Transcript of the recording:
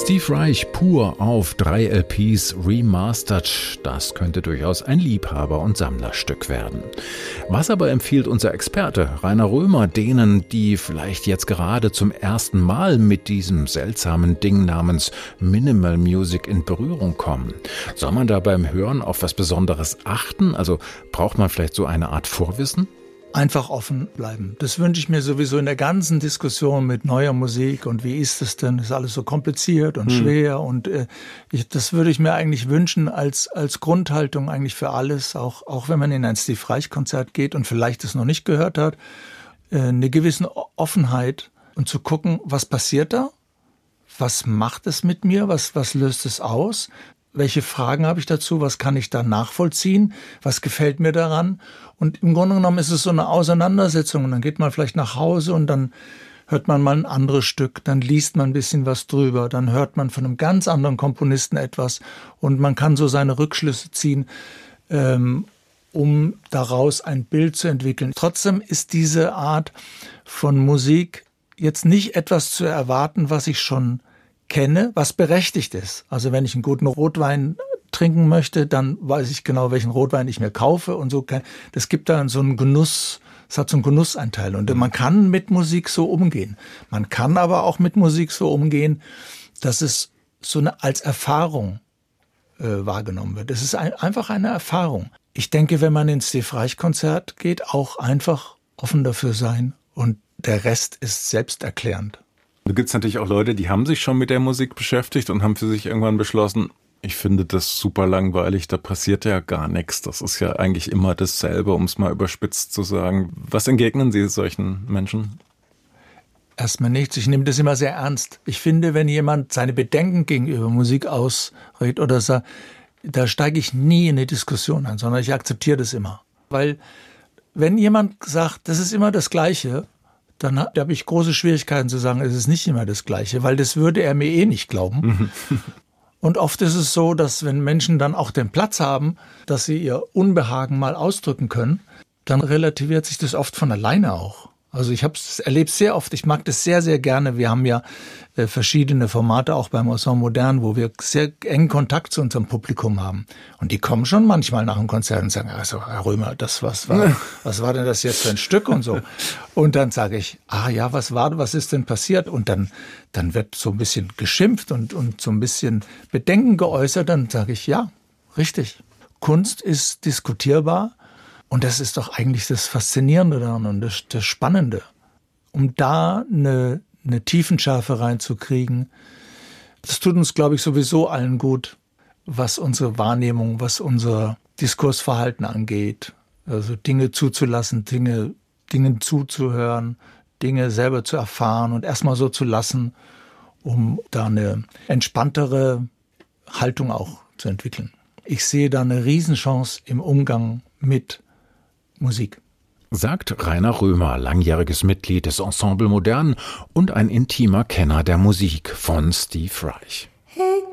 Steve Reich pur auf 3 LPs remastered, das könnte durchaus ein Liebhaber- und Sammlerstück werden. Was aber empfiehlt unser Experte Rainer Römer denen, die vielleicht jetzt gerade zum ersten Mal mit diesem seltsamen Ding namens Minimal Music in Berührung kommen? Soll man da beim Hören auf was Besonderes achten? Also braucht man vielleicht so eine Art Vorwissen? Einfach offen bleiben. Das wünsche ich mir sowieso in der ganzen Diskussion mit neuer Musik und wie ist es denn? Ist alles so kompliziert und schwer und das würde ich mir eigentlich wünschen als Grundhaltung eigentlich für alles, auch wenn man in ein Steve Reich Konzert geht und vielleicht es noch nicht gehört hat, eine gewisse Offenheit und zu gucken, was passiert da? Was macht es mit mir? Was löst es aus? Welche Fragen habe ich dazu? Was kann ich da nachvollziehen? Was gefällt mir daran? Und im Grunde genommen ist es so eine Auseinandersetzung. Und dann geht man vielleicht nach Hause und dann hört man mal ein anderes Stück. Dann liest man ein bisschen was drüber. Dann hört man von einem ganz anderen Komponisten etwas. Und man kann so seine Rückschlüsse ziehen, um daraus ein Bild zu entwickeln. Trotzdem ist diese Art von Musik jetzt nicht etwas zu erwarten, was ich schon kenne, was berechtigt ist. Also wenn ich einen guten Rotwein trinken möchte, dann weiß ich genau, welchen Rotwein ich mir kaufe und so. Das gibt da so einen Genuss, es hat so einen Genussanteil und man kann mit Musik so umgehen. Man kann aber auch mit Musik so umgehen, dass es so als Erfahrung wahrgenommen wird. Es ist einfach eine Erfahrung. Ich denke, wenn man ins Steve Reich Konzert geht, auch einfach offen dafür sein und der Rest ist selbsterklärend. Da gibt es natürlich auch Leute, die haben sich schon mit der Musik beschäftigt und haben für sich irgendwann beschlossen, ich finde das super langweilig, da passiert ja gar nichts. Das ist ja eigentlich immer dasselbe, um es mal überspitzt zu sagen. Was entgegnen Sie solchen Menschen? Erstmal nichts. Ich nehme das immer sehr ernst. Ich finde, wenn jemand seine Bedenken gegenüber Musik ausredet oder sagt, da steige ich nie in eine Diskussion ein, sondern ich akzeptiere das immer. Weil wenn jemand sagt, das ist immer das Gleiche, dann habe ich große Schwierigkeiten zu sagen, es ist nicht immer das Gleiche, weil das würde er mir nicht glauben. Und oft ist es so, dass wenn Menschen dann auch den Platz haben, dass sie ihr Unbehagen mal ausdrücken können, dann relativiert sich das oft von alleine auch. Also ich habe es erlebt sehr oft, ich mag das sehr, sehr gerne. Wir haben ja verschiedene Formate auch beim Ensemble Modern, wo wir sehr engen Kontakt zu unserem Publikum haben. Und die kommen schon manchmal nach dem Konzert und sagen, also Herr Römer, was war denn das jetzt für ein Stück und so. Und dann sage ich, was ist denn passiert? Und dann wird so ein bisschen geschimpft und so ein bisschen Bedenken geäußert. Dann sage ich, ja, richtig. Kunst ist diskutierbar. Und das ist doch eigentlich das Faszinierende daran und das Spannende. Um da eine Tiefenschärfe reinzukriegen, das tut uns, glaube ich, sowieso allen gut, was unsere Wahrnehmung, was unser Diskursverhalten angeht. Also Dinge zuzulassen, Dingen zuzuhören, Dinge selber zu erfahren und erstmal so zu lassen, um da eine entspanntere Haltung auch zu entwickeln. Ich sehe da eine Riesenchance im Umgang mit Musik. Sagt Rainer Römer, langjähriges Mitglied des Ensemble Modern und ein intimer Kenner der Musik von Steve Reich.